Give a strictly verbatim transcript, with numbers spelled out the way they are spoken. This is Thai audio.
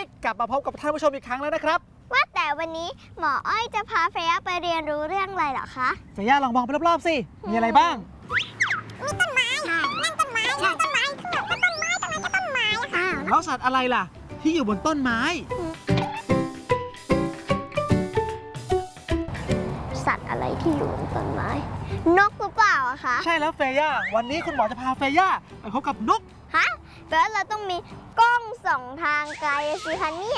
กลับมาพบกับท่านผู้ชมอีกครั้งแล้วนะครับว่าแต่วันนี้หมออ้อยจะพาเฟย่าไปเรียนรู้เรื่องอะไรเหรอคะเฟย่าลองมองไปรอบๆสิมีอะไรบ้างมีต้นไม้นั่นต้นไม้นั่นต้นไม้คือแบบต้นไม้ต้นไม้ก็ต้นไม้ค่ะแล้วสัตว์อะไรล่ะที่อยู่บนต้นไม้สัตว์อะไรที่อยู่บนต้นไม้นกหรือเปล่าอะคะใช่แล้วเฟย่าวันนี้คุณหมอจะพาเฟย่าไปพบกับนกฮะแปลว่าเราต้องมีกล้องส่องทางไกลสิคะเนี่ย